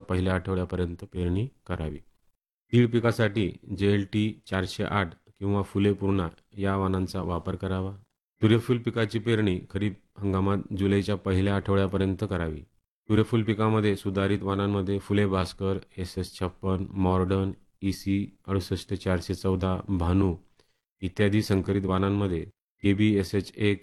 पहिल्या आठवड्यापर्यंत पेरणी करावी. कीड पिकासाठी JLT 408 किंवा फुले पूर्णा या वाणांचा वापर करावा. सूर्यफूल पिकाची पेरणी खरीप हंगामात जुलैच्या पहिल्या आठवड्यापर्यंत करावी. सूर्यफूल पिकामध्ये सुधारित वाणांमध्ये फुले Bhaskar, SS56, modern, EC 68414, Bhanu इत्यादी संकरित वाणांमध्ये KBSH1,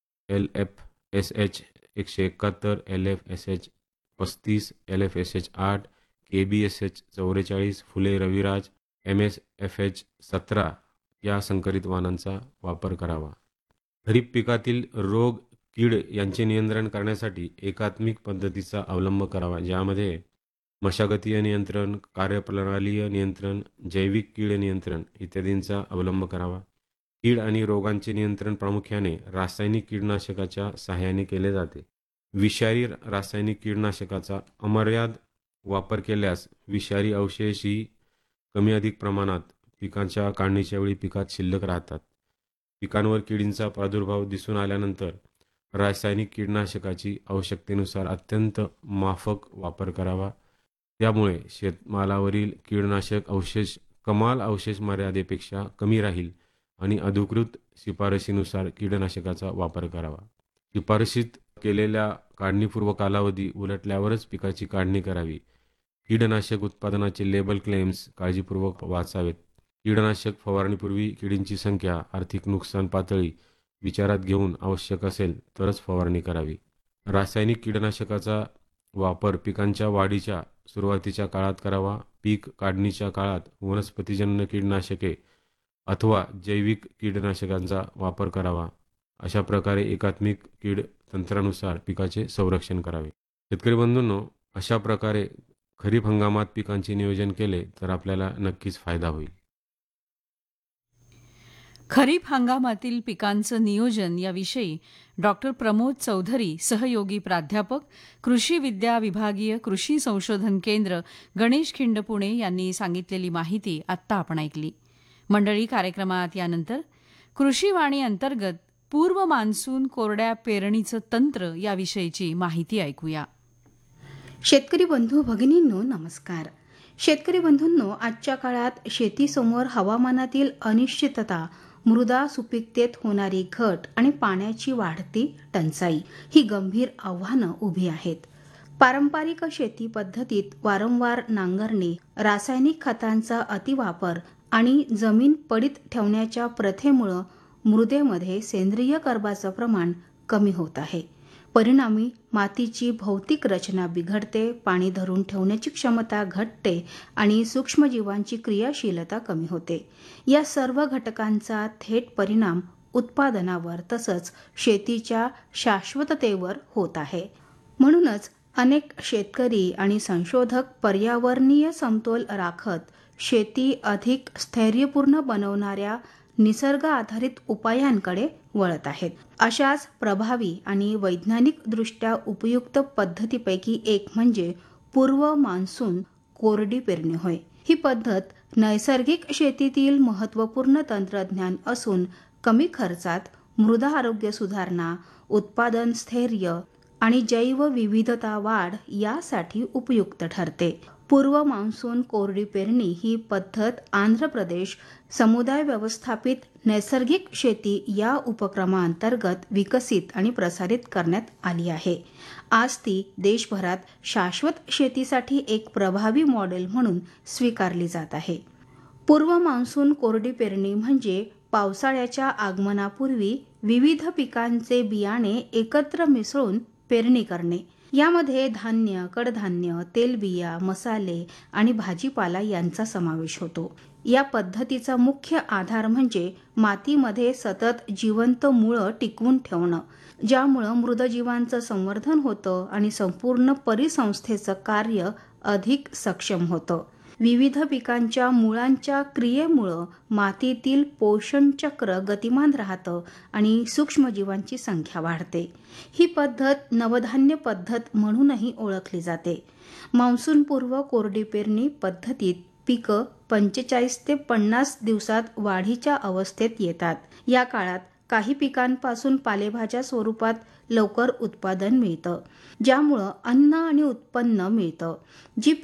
LFSH 171, LFSH 35, LFSH 8, KBSH 44, फुले रविराज, MSFH 17 या संकरित वाणांचा वापर करावा. खरीप पिकातील रोग, कीड यांचे नियंत्रण करण्यासाठी एकात्मिक पद्धतीचा अवलंब करावा, ज्यामध्ये मशागतीय नियंत्रण, कार्यप्रणालीय नियंत्रण, जैविक कीड नियंत्रण इत्यादींचा अवलंब करावा. कीड आणि रोगांचे नियंत्रण प्रामुख्याने रासायनिक कीटकनाशकाच्या सहाय्याने केले जाते. विषारी रासायनिक कीटकनाशकाचा अमर्याद वापर केल्यास विषारी अवशेषही कमी अधिक प्रमाणात पिकांच्या काढणीच्या वेळी पिकात शिल्लक राहतात. पिकांवर किडींचा प्रादुर्भाव दिसून आल्यानंतर रासायनिक कीटकनाशकाची आवश्यकतेनुसार अत्यंत माफक वापर करावा. त्यामुळे शेतमालावरील कीटकनाशक अवशेष कमाल अवशेष मर्यादेपेक्षा कमी राहील आणि अधिकृत शिफारशीनुसार कीटकनाशकाचा वापर करावा. शिफारशीत केलेल्या काढणीपूर्व कालावधी उलटल्यावरच पिकाची काढणी करावी. कीटकनाशक उत्पादनाचे लेबल क्लेम्स काळजीपूर्वक वाचावेत. कीटकनाशक फवारणीपूर्वी किडींची संख्या, आर्थिक नुकसान पातळी विचारात घेऊन आवश्यक असेल तरच फवारणी करावी. रासायनिक कीटकनाशकाचा वापर पिकांच्या वाढीच्या सुरुवातीच्या काळात करावा. पीक काढणीच्या काळात वनस्पतीजन्य कीटकनाशके अथवा जैविक कीटकनाशकांचा वापर करावा. अशा प्रकारे एकात्मिक कीड तंत्रानुसार पिकाचे संरक्षण करावे. शेतकरी बंधूंनो, अशा प्रकारे खरीप हंगामात पिकांचे नियोजन केले तर आपल्याला नक्कीच फायदा होईल. खरीप हंगामातील पिकांचं नियोजन याविषयी डॉक्टर प्रमोद चौधरी, सहयोगी प्राध्यापक, कृषी विद्या विभागीय कृषी संशोधन केंद्र, गणेश खिंड, पुणे यांनी सांगितलेली माहिती आत्ता आपण ऐकली. मंडळी, कार्यक्रमात यानंतर कृषीवाणी अंतर्गत पूर्व मान्सून कोरड्या पेरणीचं तंत्र याविषयीची माहिती ऐकूया. शेतकरी बंधू भगिनींनो, नमस्कार. शेतकरी बंधूंनो, आजच्या काळात शेतीसमोर हवामानातील अनिश्चितता, मृदा सुपीकतेत होणारी घट आणि पाण्याची वाढती टंचाई ही गंभीर आव्हानं उभी आहेत. पारंपरिक शेती पद्धतीत वारंवार नांगरणी, रासायनिक खतांचा अतिवापर आणि जमीन पडीत ठेवण्याच्या प्रथेमुळे मृदेमध्ये सेंद्रिय कर्बाचं प्रमाण कमी होत आहे. परिणामी मातीची भौतिक रचना बिघडते, पाणी धरून ठेवण्याची क्षमता घटते आणि सूक्ष्मजीवांची क्रियाशीलता कमी होते. या सर्व घटकांचा थेट परिणाम उत्पादनावर तसंच शेतीच्या शाश्वततेवर होत आहे. म्हणूनच अनेक शेतकरी आणि संशोधक पर्यावरणीय समतोल राखत शेती अधिक स्थैर्यपूर्ण बनवणाऱ्या निसर्ग आधारित उपायांकडे वळत आहेत. अशाच प्रभावी आणि वैज्ञानिकदृष्ट्या उपयुक्त पद्धतीपैकी एक म्हणजे पूर्व मान्सून कोरडी पेरणी होय. ही पद्धत नैसर्गिक शेतीतील महत्त्वपूर्ण तंत्रज्ञान असून कमी खर्चात मृदा आरोग्य सुधारणा, उत्पादन स्थैर्य आणि जैवविविधता वाढ यासाठी उपयुक्त ठरते. पूर्व मान्सून कोरडी पेरणी ही पद्धत आंध्र प्रदेश समुदाय व्यवस्थापित नैसर्गिक शेती या उपक्रमांतर्गत विकसित आणि प्रसारित करण्यात आली आहे. आज ती देशभरात शाश्वत शेतीसाठी एक प्रभावी मॉडेल म्हणून स्वीकारली जात आहे. पूर्व मान्सून कोरडी पेरणी म्हणजे पावसाळ्याच्या आगमनापूर्वी विविध पिकांचे बियाणे एकत्र मिसळून पेरणी करणे. यामध्ये धान्य, कडधान्य, तेलबिया, मसाले आणि भाजीपाला यांचा समावेश होतो. या पद्धतीचा मुख्य आधार म्हणजे मातीमध्ये सतत जिवंत मुळं टिकवून ठेवणं, ज्यामुळं मृदजीवांचं संवर्धन होतं आणि संपूर्ण परिसंस्थेचं कार्य अधिक सक्षम होतं. विविध पिकांच्या मुळांच्या क्रियेमुळं मातीतील पोषण चक्र गतिमान राहतं आणि सूक्ष्मजीवांची संख्या वाढते. ही पद्धत नवधान्य पद्धत म्हणूनही ओळखली जाते. मान्सूनपूर्व कोरडी पेरणी पद्धतीत पिकं 45 ते 50 दिवसात वाढीच्या अवस्थेत येतात. या काळात काही पिकांपासून पालेभाज्या स्वरूपात लवकर उत्पादन मिळतं, ज्यामुळं अन्न आणि उत्पन्न मिळतं. जी